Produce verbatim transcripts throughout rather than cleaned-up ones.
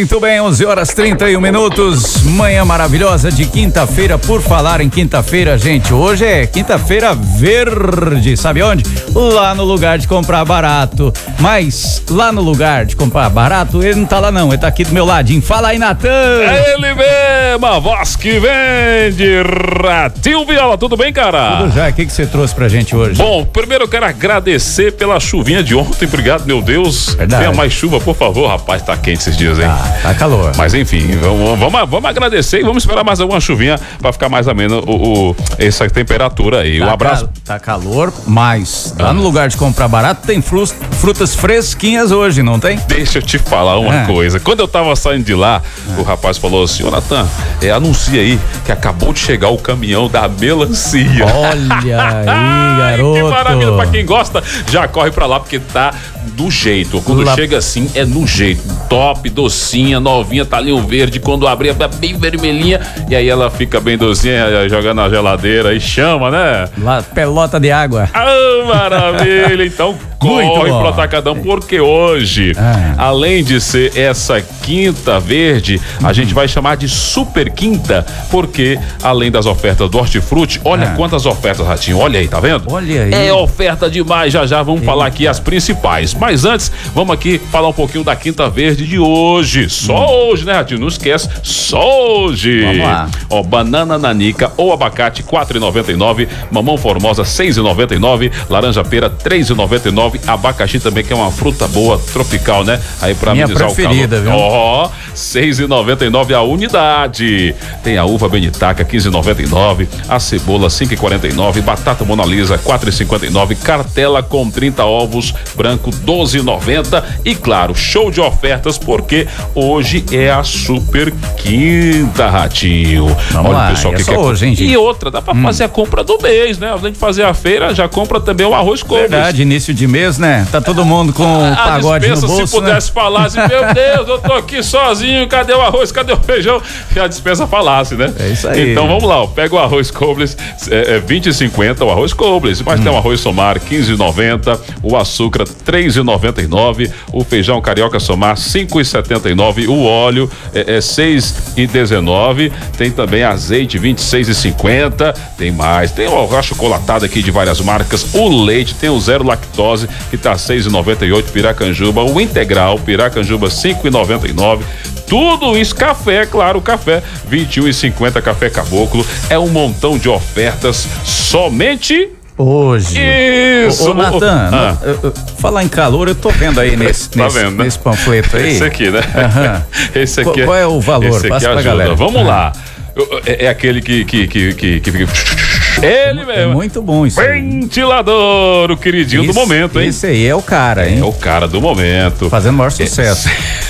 Muito bem, onze horas e trinta e um minutos, manhã maravilhosa de quinta-feira. Por falar em quinta-feira, gente, hoje é quinta-feira verde, sabe onde? Lá no lugar de comprar barato. Mas lá no lugar de comprar barato, ele não tá lá não, ele tá aqui do meu ladinho. Fala aí, Natan! É ele mesmo, a voz que vende, Ratinho Viola, tudo bem, cara? Tudo já, o que que você trouxe pra gente hoje? Bom, primeiro eu quero agradecer pela chuvinha de ontem, obrigado, meu Deus. Verdade. Tenha mais chuva, por favor, rapaz, tá quente esses dias, hein? Ah, tá calor. Mas enfim, vamos, vamos, vamos agradecer e vamos esperar mais alguma chuvinha pra ficar mais ameno o, o, essa temperatura aí. Tá Um abraço. Cal, tá calor, mas lá no lugar de comprar barato tem frus, frutas fresquinhas hoje, não tem? Deixa eu te falar uma Ah. coisa. Quando eu tava saindo de lá, ah. o rapaz falou assim: ô Natan, é, anuncia aí que acabou de chegar o caminhão da melancia. Olha aí, garoto. Que maravilha, pra quem gosta, já corre pra lá porque tá do jeito. Quando lá... chega assim, é no jeito. Top, docinha, novinha, talinho verde. Quando abre, é bem vermelhinha. E aí ela fica bem docinha, joga na geladeira e chama, né? Lá, pelota de água. Ah, maravilha. Então corre pro Atacadão, porque hoje, ah. além de ser essa quinta verde, a uhum. gente vai chamar de super quinta, porque além das ofertas do Hortifruti, olha ah. quantas ofertas, Ratinho, olha aí, tá vendo? Olha aí. É oferta demais, já já vamos Eita. falar aqui as principais, mas antes, vamos aqui falar um pouquinho da quinta verde de hoje, só hum. hoje, né, Ratinho? Não esquece, só hoje. Vamos lá. Ó, banana nanica ou abacate quatro reais e noventa e nove centavos, mamão formosa seis reais e noventa e nove centavos, laranja pera três reais e noventa e nove centavos, abacaxi também, que é uma fruta boa, tropical, né? Aí pra Minha amenizar preferida, o calor. Ó, seis reais e noventa e nove centavos a unidade. Tem a uva benitaca quinze reais e noventa e nove centavos, a cebola cinco reais e quarenta e nove centavos, batata Mona Lisa quatro reais e cinquenta e nove centavos, cartela com trinta ovos branco doze reais e noventa centavos e claro, show de ofertas porque hoje é a super quinta, Ratinho. Vamos Olha lá, o pessoal é que só quer hoje, hein, gente? E outra, dá pra hum. fazer a compra do mês, né? Além de fazer a feira, já compra também o arroz couves. Verdade, início de mês, né? Tá todo mundo com o pagode no bolso, se pudesse né? falar assim, meu Deus, eu tô aqui sozinho, cadê o arroz, cadê o feijão? E a dispensa falasse, né? É isso aí. Então vamos lá, ó, pega o arroz couves, é, é vinte e cinquenta o arroz couves, mas hum. tem o arroz somar quinze reais e noventa centavos, o açúcar três reais e noventa e nove centavos, o feijão carioca somar cinco reais e setenta e nove centavos, o óleo é, é seis reais e dezenove centavos, tem também azeite vinte e seis reais e cinquenta centavos, tem mais, tem o achocolatado aqui de várias marcas, o leite tem o zero lactose que tá seis reais e noventa e oito centavos, Piracanjuba, o integral Piracanjuba cinco reais e noventa e nove centavos, tudo isso, café, claro, café vinte e um reais e cinquenta centavos, café caboclo, é um montão de ofertas somente hoje. Isso. Ô, ô Natan, ah. falar em calor, eu tô vendo aí nesse, tá nesse, vendo, né? nesse panfleto aí. Esse aqui, né? Uhum. Esse aqui. Qual, qual é o valor? Esse Passa aqui pra ajuda. galera. Vamos ah. lá. É, é aquele que que que que, que fica... Ele mesmo. É muito bom isso. Ventilador, aí. O queridinho esse, do momento, hein? Esse aí é o cara, hein? É o cara do momento. Fazendo o maior sucesso.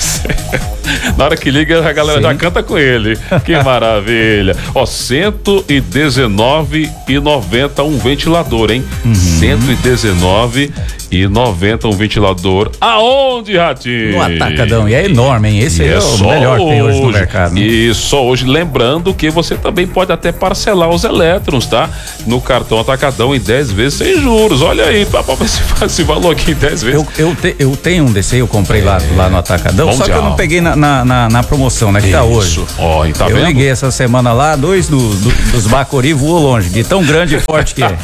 Na hora que liga, a galera Sim. já canta com ele. Que maravilha. Ó, cento e dezenove reais e noventa centavos um ventilador, hein? Uhum. cento e dezenove reais e noventa centavos um ventilador. Aonde, Ratinho? No Atacadão. E é enorme, hein? Esse é, é o melhor que tem hoje no mercado. Né? E só hoje. Lembrando que você também pode até parcelar os elétrons, tá? No cartão Atacadão em dez vezes sem juros. Olha aí, pra ver se faz esse valor aqui em dez vezes. Eu, eu, te, eu tenho um desse aí, eu comprei é, lá, lá no Atacadão, mundial. Só que eu não peguei na, na, na, na promoção, né? Que Isso. tá hoje. Ó, tá eu vendo? liguei essa semana lá, dois do, do, dos Bacori voou longe, de tão grande e forte que é.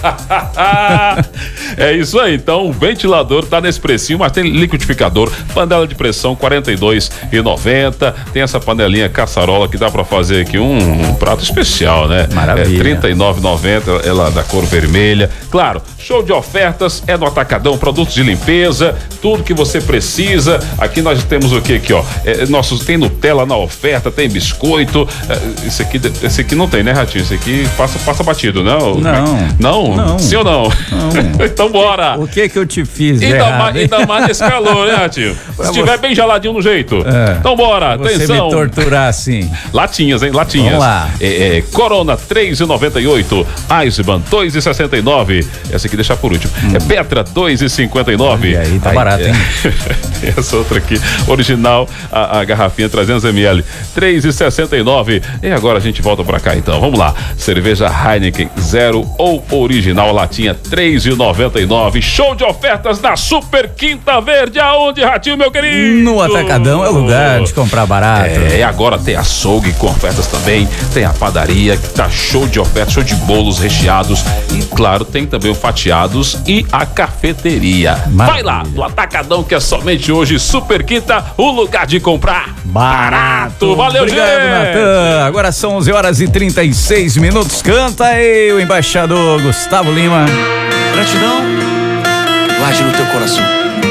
É isso aí, então o ventilador tá nesse precinho, mas tem liquidificador, panela de pressão quarenta e dois reais e noventa centavos, tem essa panelinha caçarola que dá pra fazer aqui um, um prato especial, né? Maravilha. É trinta e nove reais e noventa centavos, ela da cor vermelha. Claro, show de ofertas, é no Atacadão, produtos de limpeza, tudo que você precisa. Aqui nós temos o que aqui, ó? É, nossos, tem Nutella na oferta, tem biscoito. É, esse aqui, esse aqui não tem, né, Ratinho? Esse aqui passa, passa batido, não? Não. Não? Não. Sim ou não? Não. Então bora. O que que eu te fiz? Ainda, errado, mais, ainda mais nesse calor, né, Ratinho? Se estiver você... bem geladinho no jeito. É. Então bora, você atenção. Me torturar assim. Latinhas, hein? Latinhas. Vamos lá. É, é, Corona três reais e noventa e oito, Eisenbahn dois reais e sessenta e nove. Essa aqui deixar por último. Hum. É Petra dois reais e cinquenta e nove. E aí, tá aí, barato, é, hein? Tem essa outra aqui, original, a, a garrafinha trezentos mililitros, três e sessenta e nove. E agora a gente volta pra cá então. Vamos lá. Cerveja Heineken zero ou original latinha três e noventa e nove. Show de ofertas na Super Quinta Verde. Aonde, Ratinho, meu querido? No Atacadão é lugar de comprar barato. É, e agora tem açougue com ofertas também. Tem a padaria que tá show de ofertas, show de bolos recheados. E claro, tem também o fatiados e a cafeteria. Maravilha. Vai lá no Atacadão, que é somente hoje Super Quinta, o lugar de comprar barato. Valeu, Obrigado, gente. Natan. Agora são onze horas e trinta e seis minutos. Canta aí o embaixador Gustavo Lima. Gratidão, guarde no teu coração.